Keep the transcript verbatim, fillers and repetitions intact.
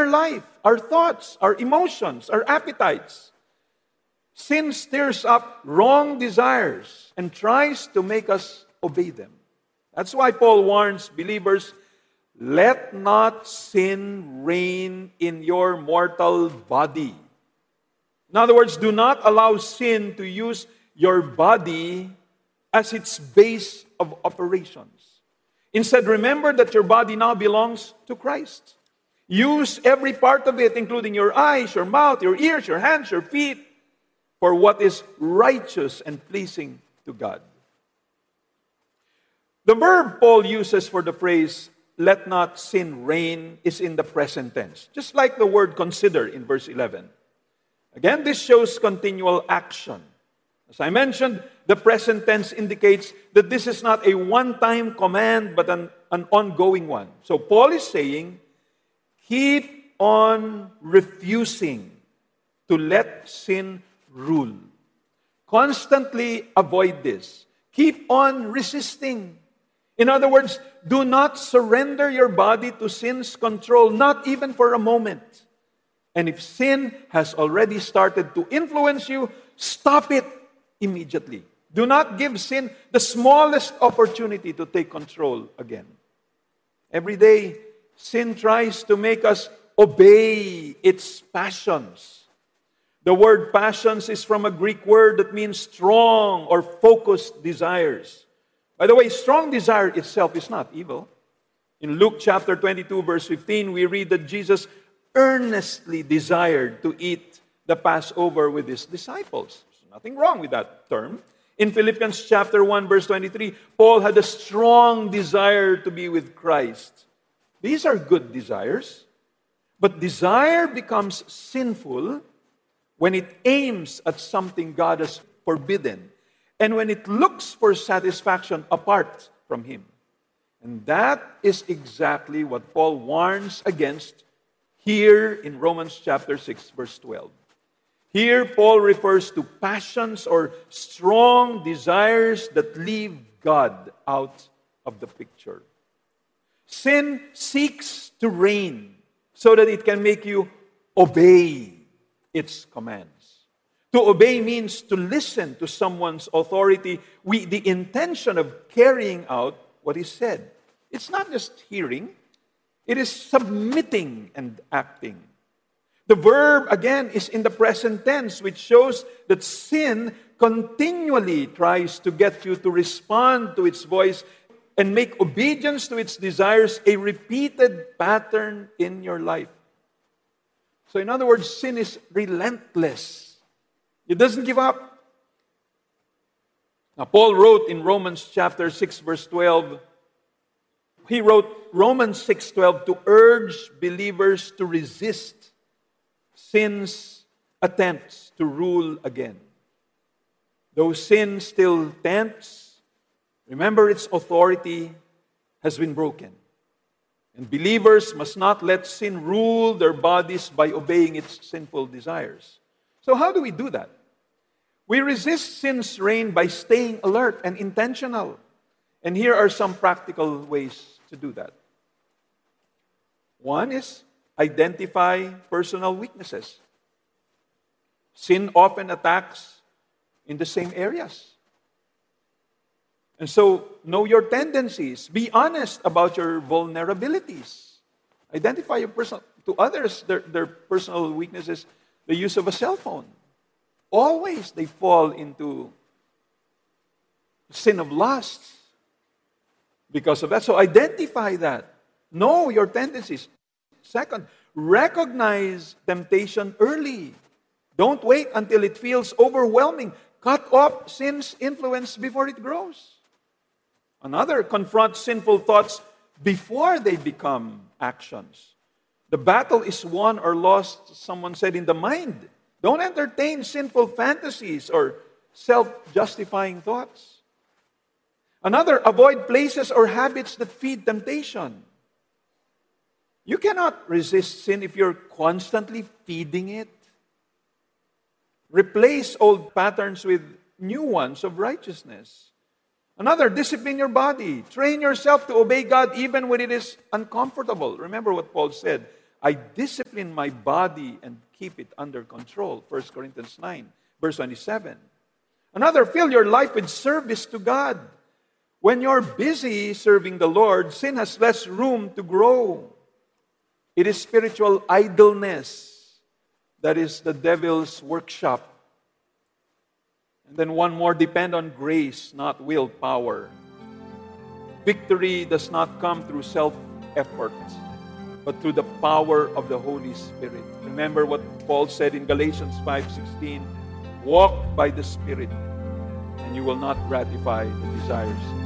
our life, our thoughts, our emotions, our appetites. Sin stirs up wrong desires and tries to make us obey them. That's why Paul warns believers, let not sin reign in your mortal body. In other words, do not allow sin to use your body as its base of operations. Instead, remember that your body now belongs to Christ. Use every part of it, including your eyes, your mouth, your ears, your hands, your feet, for what is righteous and pleasing to God. The verb Paul uses for the phrase, let not sin reign, is in the present tense, just like the word consider in verse eleven. Again, this shows continual action. As I mentioned, the present tense indicates that this is not a one-time command, but an, an ongoing one. So Paul is saying, keep on refusing to let sin rule. Constantly avoid this. Keep on resisting. In other words, do not surrender your body to sin's control, not even for a moment. And if sin has already started to influence you, stop it immediately. Do not give sin the smallest opportunity to take control again. Every day, sin tries to make us obey its passions. The word passions is from a Greek word that means strong or focused desires. By the way, strong desire itself is not evil. In Luke chapter twenty-two, verse fifteen, we read that Jesus earnestly desired to eat the Passover with his disciples. There's nothing wrong with that term. In Philippians chapter one, verse twenty-three, Paul had a strong desire to be with Christ. These are good desires. But desire becomes sinful when it aims at something God has forbidden, and when it looks for satisfaction apart from Him. And that is exactly what Paul warns against here in Romans chapter six, verse twelve. Here, Paul refers to passions or strong desires that leave God out of the picture. Sin seeks to reign so that it can make you obey its commands. To obey means to listen to someone's authority with the intention of carrying out what is said. It's not just hearing, it is submitting and acting. The verb, again, is in the present tense, which shows that sin continually tries to get you to respond to its voice and make obedience to its desires a repeated pattern in your life. So in other words, sin is relentless. It doesn't give up. Now, Paul wrote in Romans chapter six, verse twelve, he wrote Romans six twelve to urge believers to resist sin's attempts to rule again. Though sin still tempts, remember its authority has been broken. And believers must not let sin rule their bodies by obeying its sinful desires. So how do we do that? We resist sin's reign by staying alert and intentional. And here are some practical ways to do that. One is identify personal weaknesses. Sin often attacks in the same areas. And so, know your tendencies. Be honest about your vulnerabilities. Identify your personal, to others, their, their personal weaknesses, the use of a cell phone. Always they fall into sin of lust because of that. So identify that. Know your tendencies. Second, recognize temptation early. Don't wait until it feels overwhelming. Cut off sin's influence before it grows. Another, confront sinful thoughts before they become actions. The battle is won or lost, someone said, in the mind. Don't entertain sinful fantasies or self-justifying thoughts. Another, avoid places or habits that feed temptation. You cannot resist sin if you're constantly feeding it. Replace old patterns with new ones of righteousness. Another, discipline your body. Train yourself to obey God even when it is uncomfortable. Remember what Paul said, I discipline my body and keep it under control. First Corinthians nine, verse twenty-seven. Another, fill your life with service to God. When you're busy serving the Lord, sin has less room to grow. It is spiritual idleness that is the devil's workshop. And then one more, depend on grace, not willpower. Victory does not come through self-effort, but through the power of the Holy Spirit. Remember what Paul said in Galatians five sixteen, walk by the Spirit, and you will not gratify the desires